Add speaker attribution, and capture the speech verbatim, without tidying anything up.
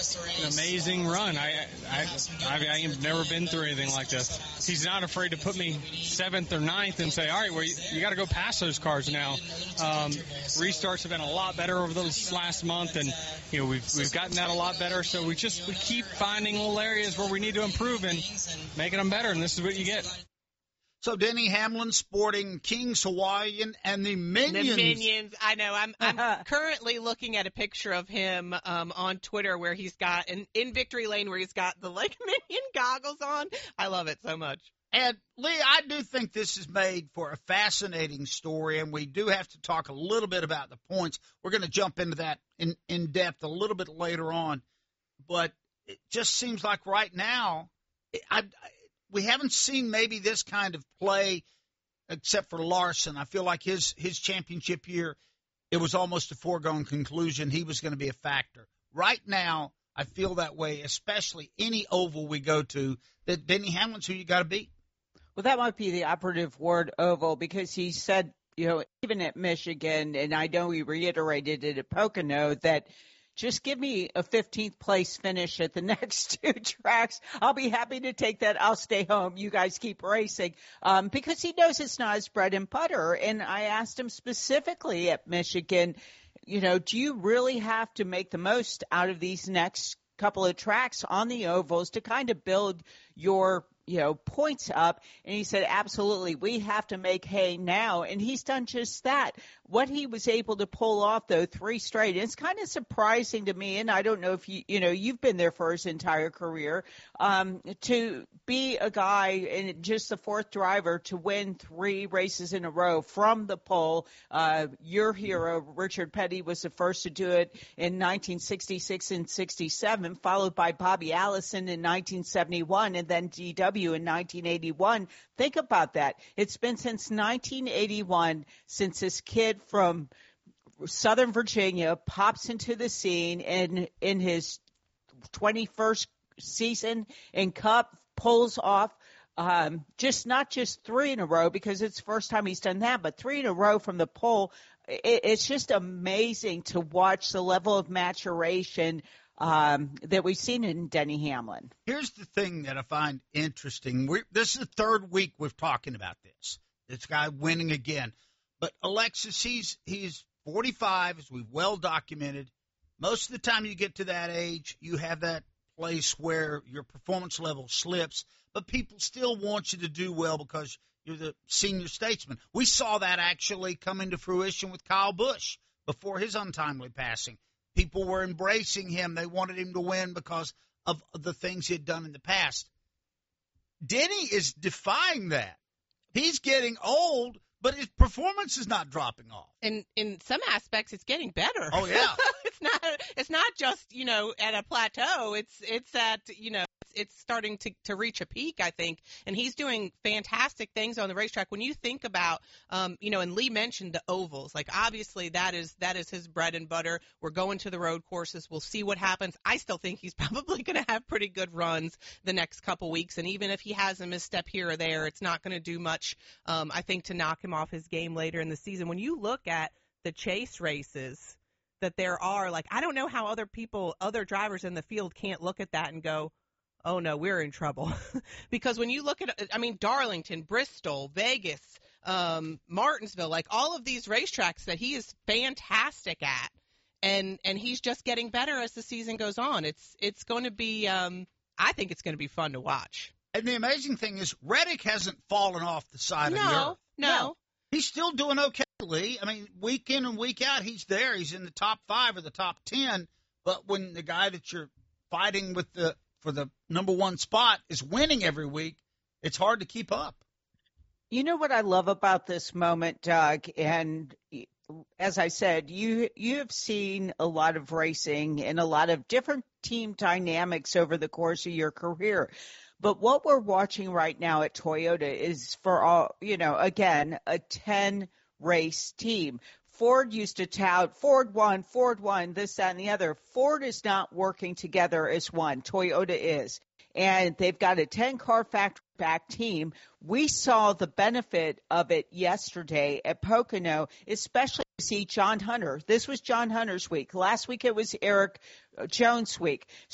Speaker 1: an amazing run. I, I, I, I have never been through anything like this. He's not afraid to put me seventh or ninth and say, all right, well, you, you got to go past those cars now. Um, restarts have been a lot better over this last month, and you know we've we've gotten that a lot better. So we just we keep finding little areas where we need to improve and making them better, and this is what you get.
Speaker 2: So Denny Hamlin sporting King's Hawaiian and the Minions.
Speaker 3: The Minions. I know. I'm I'm currently looking at a picture of him um, on Twitter where he's got, an, in Victory Lane, where he's got the like Minion goggles on. I love it so much.
Speaker 2: And, Lee, I do think this is made for a fascinating story, and we do have to talk a little bit about the points. We're going to jump into that in, in depth a little bit later on. But it just seems like right now, I, I, we haven't seen maybe this kind of play except for Larson. I feel like his, his championship year, it was almost a foregone conclusion he was going to be a factor. Right now, I feel that way, especially any oval we go to, that Denny Hamlin's who you got to beat.
Speaker 4: Well, that might be the operative word, oval, because he said, you know, even at Michigan, and I know he reiterated it at Pocono, that just give me a fifteenth place finish at the next two tracks. I'll be happy to take that. I'll stay home. You guys keep racing. Um, because he knows it's not his bread and butter. And I asked him specifically at Michigan, you know, do you really have to make the most out of these next couple of tracks on the ovals to kind of build your, you know, points up? And he said, absolutely, we have to make hay now. And he's done just that. What he was able to pull off, though, three straight, it's kind of surprising to me, and I don't know if you, you know, you've been there for his entire career, um, to be a guy and just the fourth driver to win three races in a row from the pole. Uh, your hero, Richard Petty, was the first to do it in nineteen sixty-six and sixty-seven, followed by Bobby Allison in nineteen seventy-one, and then D W in nineteen eighty-one. Think about that. It's been since nineteen eighty-one since this kid from Southern Virginia pops into the scene and in his twenty-first season in Cup pulls off um, just not just three in a row, because it's the first time he's done that, but three in a row from the pole. It, it's just amazing to watch the level of maturation um, that we've seen in Denny Hamlin.
Speaker 2: Here's the thing that I find interesting. We're, this is the third week we're talking about this. This guy winning again. But Alexis, he's he's forty-five, as we've well documented. Most of the time you get to that age, you have that place where your performance level slips, but people still want you to do well because you're the senior statesman. We saw that actually come into fruition with Kyle Busch before his untimely passing. People were embracing him. They wanted him to win because of the things he had done in the past. Denny is defying that. He's getting old, but his performance is not dropping off.
Speaker 3: And in some aspects, it's getting better.
Speaker 2: Oh, yeah.
Speaker 3: It's not It's not just, you know, at a plateau. It's it's at, you know, it's starting to, to reach a peak, I think. And he's doing fantastic things on the racetrack. When you think about, um, you know, and Lee mentioned the ovals, like obviously that is that is his bread and butter. We're going to the road courses. We'll see what happens. I still think he's probably going to have pretty good runs the next couple weeks. And even if he has a misstep here or there, it's not going to do much, um, I think, to knock him off his game later in the season. When you look at the chase races that there are, like, I don't know how other people, other drivers in the field can't look at that and go, oh, no, we're in trouble. Because when you look at, I mean, Darlington, Bristol, Vegas, um, Martinsville, like all of these racetracks that he is fantastic at, and and he's just getting better as the season goes on. It's it's going to be, um, I think it's going to be fun to watch.
Speaker 2: And the amazing thing is Reddick hasn't fallen off the side
Speaker 3: no,
Speaker 2: of the earth.
Speaker 3: No, no.
Speaker 2: He's still doing okay, Lee. I mean, week in and week out, he's there. He's in the top five or the top ten. But when the guy that you're fighting with the for the number one spot is winning every week, it's hard to keep up.
Speaker 4: You know what I love about this moment, Doug? And as I said, you you have seen a lot of racing and a lot of different team dynamics over the course of your career. But what we're watching right now at Toyota is, for all, you know, again, a ten race team. Ford used to tout Ford won, Ford won, this, that, and the other. Ford is not working together as one. Toyota is. And they've got a ten-car factory-back team. We saw the benefit of it yesterday at Pocono, especially to see John Hunter. This was John Hunter's week. Last week it was Eric Jones' week.